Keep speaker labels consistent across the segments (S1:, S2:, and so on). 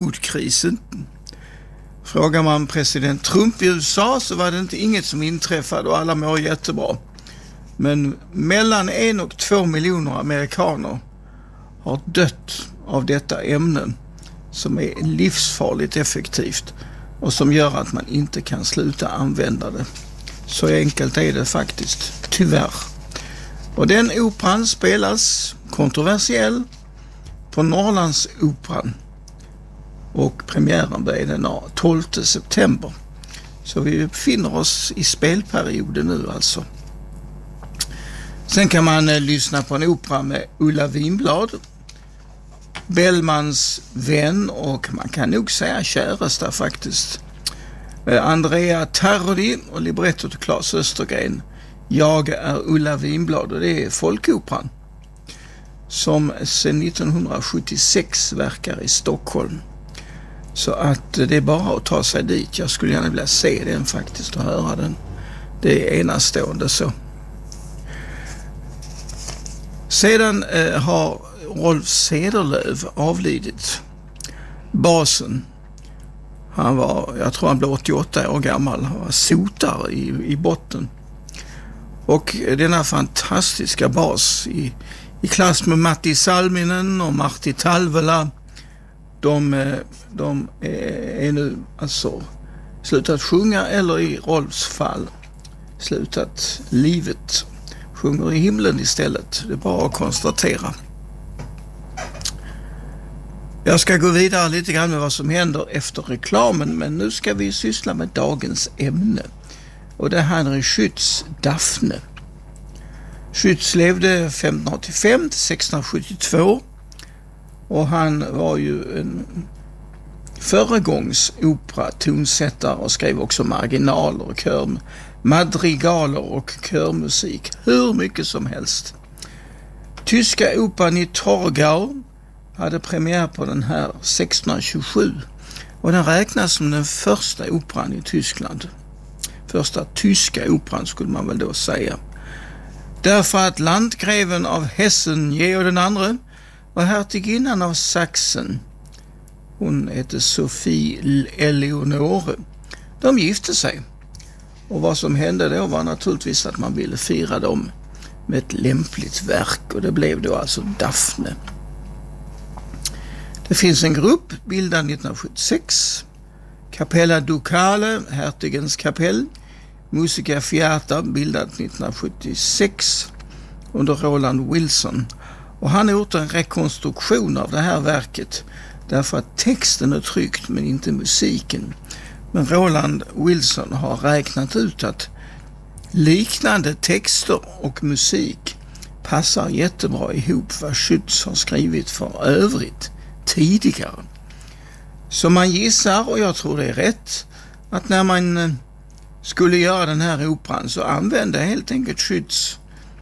S1: Hollywoodkrisen. Frågar man president Trump i USA så var det inte inget som inträffade och alla mår jättebra. Men mellan 1 och 2 miljoner amerikaner har dött av detta ämne som är livsfarligt effektivt och som gör att man inte kan sluta använda det. Så enkelt är det faktiskt, tyvärr. Och den operan spelas kontroversiell på Norrlandsoperan. Och premiären blir den 12 september. Så vi befinner oss i spelperioden nu alltså. Sen kan man lyssna på en opera med Ulla Winblad, Bellmans vän och man kan nog säga käresta faktiskt. Andrea Tardi och librettot Claes Östergren. Jag är Ulla Winblad och det är folkoperan som sedan 1976 verkar i Stockholm. Så att det är bara att ta sig dit. Jag skulle gärna vilja se den faktiskt och höra den. Det är enastående så. Sedan har Rolf Cederlöf avlidit. Basen. Jag tror han blev 88 år gammal. Han var sotare i botten. Och denna fantastiska bas i klass med Matti Salminen och Martti Talvela. De är nu alltså slutat sjunga eller i Rolfs fall slutat livet. Sjunger i himlen istället. Det är bara att konstatera. Jag ska gå vidare lite grann med vad som händer efter reklamen, men nu ska vi syssla med dagens ämne. Och det här är Schütz Daphne. Schütz levde 1585 till 1672 och han var ju en föregångsopera tonsättare och skrev också marginaler och madrigaler och körmusik, hur mycket som helst. Tyska operan i Torgau hade premiär på den här 1627 och den räknas som den första operan i Tyskland. Första tyska operan skulle man väl då säga. Därför att landgreven av Hessen, Georg den andre, och hertiginnan av Sachsen, hon hette Sophie Eleonore, de gifte sig. Och vad som hände då var naturligtvis att man ville fira dem med ett lämpligt verk och det blev då alltså Daphne. Det finns en grupp bildad 1976, Capella Ducale, hertigens kapell, Musica Fiata, bildad 1976 under Roland Wilson. Och han har gjort en rekonstruktion av det här verket därför att texten är tryckt men inte musiken. Men Roland Wilson har räknat ut att liknande texter och musik passar jättebra ihop vad Schütz har skrivit för övrigt tidigare. Så man gissar, och jag tror det är rätt, att när man skulle göra den här operan så använde helt enkelt Schütz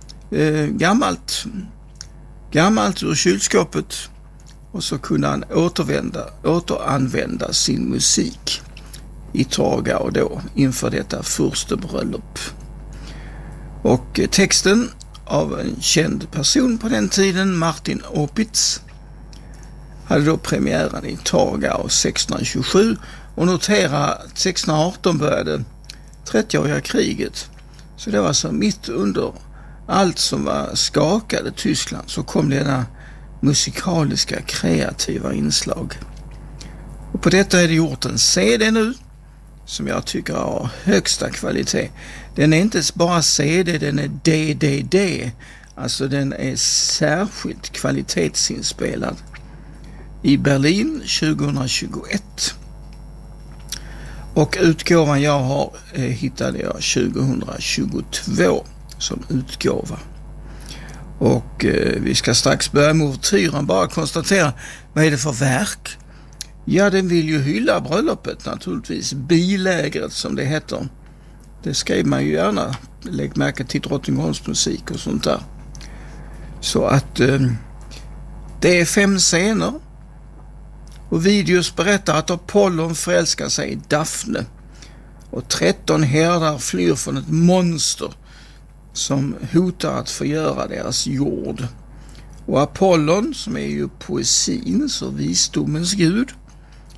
S1: gammalt ur kylskåpet och så kunde han återanvända sin musik i Torgau då inför detta furstebröllop. Och texten av en känd person på den tiden, Martin Opitz, hade då premiären i Torgau 1627 och notera att 1618 började 30-åriga kriget. Så det var så mitt under allt som var skakade Tyskland så kom denna musikaliska kreativa inslag. Och på detta är det gjort en CD nu som jag tycker har högsta kvalitet. Den är inte bara CD, den är DDD. Alltså den är särskilt kvalitetsinspelad i Berlin 2021. Och utgåvan jag har hittade jag 2022 som utgåva. Och vi ska strax börja med ouvertyren. Bara konstatera, vad är det för verk? Ja, den vill ju hylla bröllopet naturligtvis. Bilägret som det heter. Det skrev man ju gärna. Lägg märke till Drottningholms musik och sånt där. Så att det är 5 scener. Och videos berättar att Apollon förälskar sig i Daphne. Och 13 herdar flyr från ett monster som hotar att förgöra deras jord. Och Apollon, som är ju poesins och visdomens gud,